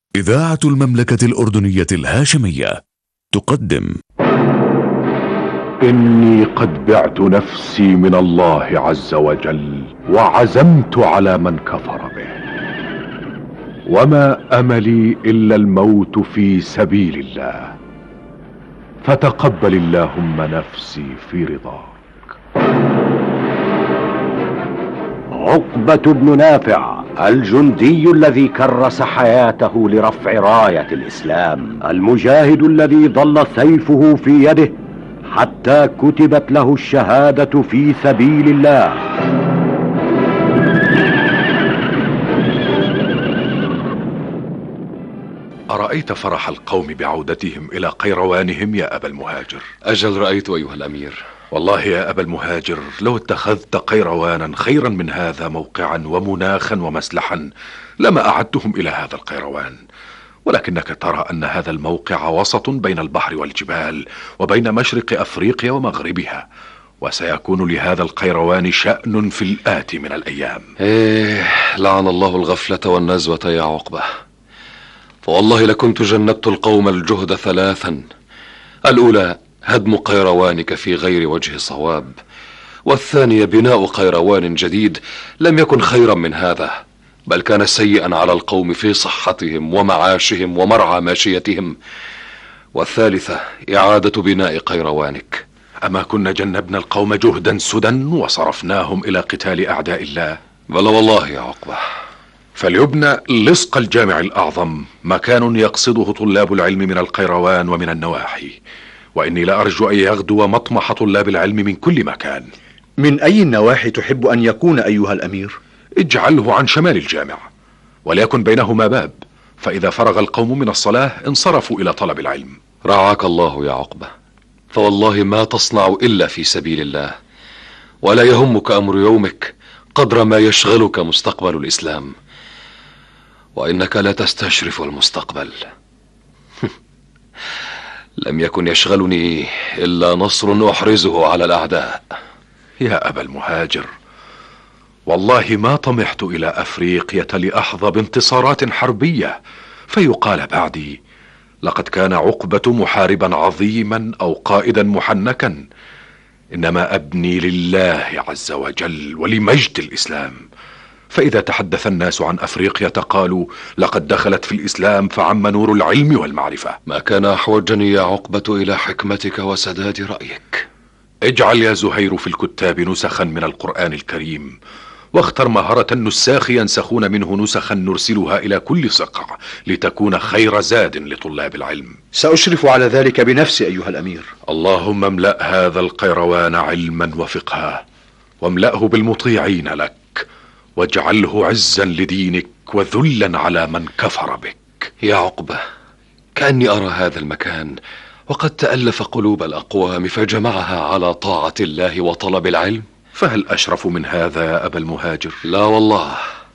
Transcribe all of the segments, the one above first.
إذاعة المملكة الأردنية الهاشمية تقدم. إني قد بعت نفسي من الله عز وجل وعزمت على من كفر به، وما أملي إلا الموت في سبيل الله، فتقبل اللهم نفسي في رضاك. عقبة بن نافع الجندي الذي كرس حياته لرفع راية الإسلام، المجاهد الذي ظل سيفه في يده حتى كتبت له الشهادة في سبيل الله. أرأيت فرح القوم بعودتهم إلى قيروانهم يا أبا المهاجر؟ أجل رأيت أيها الأمير. والله يا أبا المهاجر، لو اتخذت قيروانا خيرا من هذا موقعا ومناخا ومسلحا لما أعدتهم إلى هذا القيروان، ولكنك ترى أن هذا الموقع وسط بين البحر والجبال وبين مشرق أفريقيا ومغربها، وسيكون لهذا القيروان شأن في الآتي من الأيام. لعن الله الغفلة والنزوة يا عقبة، فوالله لكنت جندت القوم الجهد ثلاثا: الأولى هدم قيروانك في غير وجه صواب، والثانية بناء قيروان جديد لم يكن خيرا من هذا، بل كان سيئا على القوم في صحتهم ومعاشهم ومرعى ماشيتهم، والثالثة إعادة بناء قيروانك. أما كنا جنبنا القوم جهدا سدى وصرفناهم إلى قتال أعداء الله؟ بلى والله يا عقبة. فليبنى لصق الجامع الأعظم، مكان يقصده طلاب العلم من القيروان ومن النواحي، وإني لأرجو أن يغدو مطمح طلاب العلم من كل مكان. من أي النواحي تحب أن يكون أيها الأمير؟ اجعله عن شمال الجامع، وليكن بينهما باب، فإذا فرغ القوم من الصلاة انصرفوا إلى طلب العلم. رعاك الله يا عقبة، فوالله ما تصنع إلا في سبيل الله، ولا يهمك أمر يومك قدر ما يشغلك مستقبل الإسلام، وإنك لا تستشرف المستقبل. لم يكن يشغلني إلا نصر أحرزه على الأعداء. يا أبا المهاجر، والله ما طمحت إلى أفريقيا لأحظى بانتصارات حربية فيقال بعدي لقد كان عقبة محاربا عظيما أو قائدا محنكا، إنما أبني لله عز وجل ولمجد الإسلام. فإذا تحدث الناس عن أفريقيا قالوا لقد دخلت في الإسلام فعم نور العلم والمعرفة. ما كان أحوجني يا عقبة إلى حكمتك وسداد رأيك. اجعل يا زهير في الكتاب نسخا من القرآن الكريم، واختر مهرة النساخ ينسخون منه نسخا نرسلها إلى كل صقع لتكون خير زاد لطلاب العلم. سأشرف على ذلك بنفسي أيها الأمير. اللهم املأ هذا القيروان علما وفقها، واملأه بالمطيعين لك، واجعله عزا لدينك وذلا على من كفر بك. يا عقبة، كأني أرى هذا المكان وقد تألف قلوب الأقوام فجمعها على طاعة الله وطلب العلم. فهل أشرف من هذا يا أبا المهاجر؟ لا والله،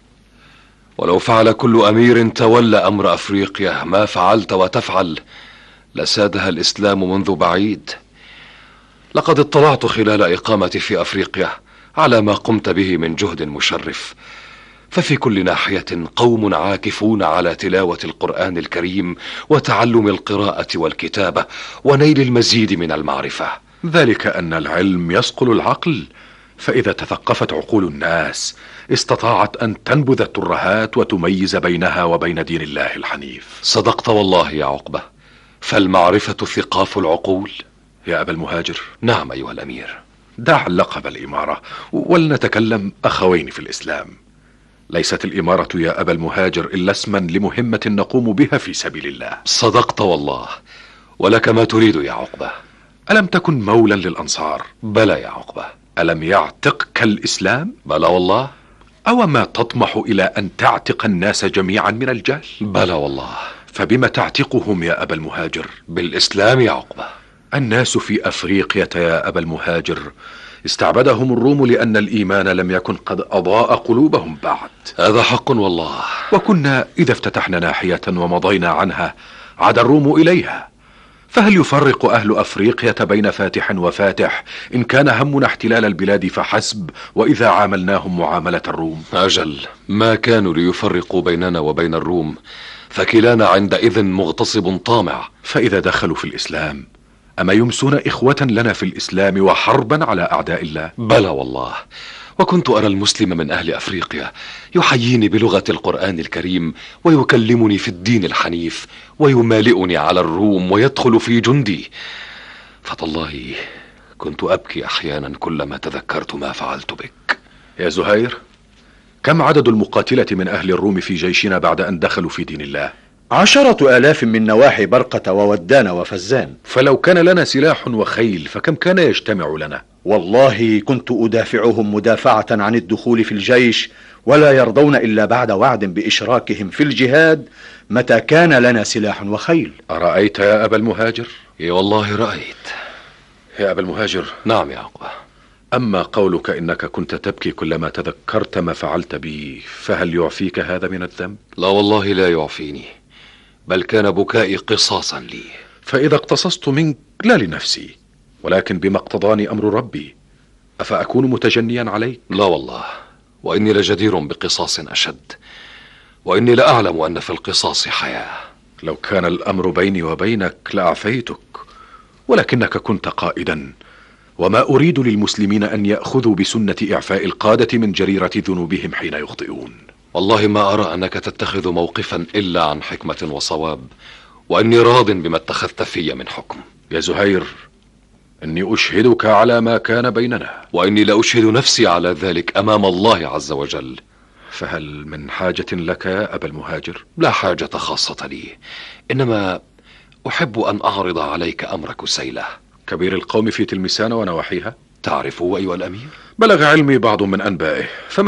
ولو فعل كل أمير تولى أمر أفريقيا ما فعلت وتفعل لسادها الإسلام منذ بعيد. لقد اطلعت خلال إقامتي في أفريقيا على ما قمت به من جهد مشرف، ففي كل ناحية قوم عاكفون على تلاوة القرآن الكريم وتعلم القراءة والكتابة ونيل المزيد من المعرفة. ذلك أن العلم يصقل العقل، فإذا تثقفت عقول الناس استطاعت أن تنبذ الترهات وتميز بينها وبين دين الله الحنيف. صدقت والله يا عقبة، فالمعرفة ثقاف العقول. يا أبا المهاجر. نعم أيها الأمير. دع لقب الإمارة ولنتكلم أخوين في الإسلام. ليست الإمارة يا أبا المهاجر إلا اسما لمهمة نقوم بها في سبيل الله. صدقت والله، ولك ما تريد يا عقبة. ألم تكن مولا للأنصار؟ بلى يا عقبة. ألم يعتقك الإسلام؟ بلى والله. أو ما تطمح إلى أن تعتق الناس جميعا من الجهل؟ بلى والله. فبما تعتقهم يا أبا المهاجر؟ بالإسلام يا عقبة. الناس في أفريقيا يا أبا المهاجر استعبدهم الروم لأن الإيمان لم يكن قد أضاء قلوبهم بعد. هذا حق والله. وكنا إذا افتتحنا ناحية ومضينا عنها عاد الروم إليها، فهل يفرق أهل أفريقيا بين فاتح وفاتح إن كان همنا احتلال البلاد فحسب، وإذا عاملناهم معاملة الروم؟ أجل، ما كانوا ليفرقوا بيننا وبين الروم، فكلانا عندئذ مغتصب طامع. فإذا دخلوا في الإسلام أما يمسون إخوة لنا في الإسلام وحربا على أعداء الله؟ بلى والله، وكنت أرى المسلم من أهل أفريقيا يحييني بلغة القرآن الكريم، ويكلمني في الدين الحنيف، ويمالئني على الروم، ويدخل في جندي. فتالله كنت أبكي أحيانا كلما تذكرت ما فعلت بك. يا زهير، كم عدد المقاتلة من أهل الروم في جيشنا بعد أن دخلوا في دين الله؟ 10,000 من نواحي برقة وودان وفزان. فلو كان لنا سلاح وخيل فكم كان يجتمع لنا؟ والله كنت أدافعهم مدافعة عن الدخول في الجيش، ولا يرضون إلا بعد وعد بإشراكهم في الجهاد متى كان لنا سلاح وخيل. أرأيت يا أبا المهاجر؟ اي والله رأيت. يا أبا المهاجر. نعم يا عقبة. أما قولك إنك كنت تبكي كلما تذكرت ما فعلت بي، فهل يعفيك هذا من الذنب؟ لا والله لا يعفيني، بل كان بكائي قصاصا لي. فإذا اقتصصت منك لا لنفسي، ولكن بما اقتضاني أمر ربي، أفأكون متجنيا عليك؟ لا والله، وإني لجدير بقصاص أشد، وإني لأعلم أن في القصاص حياة. لو كان الأمر بيني وبينك لأعفيتك، ولكنك كنت قائدا، وما أريد للمسلمين أن يأخذوا بسنة إعفاء القادة من جريرة ذنوبهم حين يخطئون. والله ما أرى أنك تتخذ موقفا إلا عن حكمة وصواب، وإني راض بما اتخذت في من حكم. يا زهير، إني أشهدك على ما كان بيننا، وإني لأشهد نفسي على ذلك أمام الله عز وجل. فهل من حاجة لك يا أبا المهاجر؟ لا حاجة خاصة لي، إنما أحب أن أعرض عليك أمر كسيلة، كبير القوم في تلمسان ونواحيها. تعرف أيها الأمير؟ بلغ علمي بعض من أنبائه،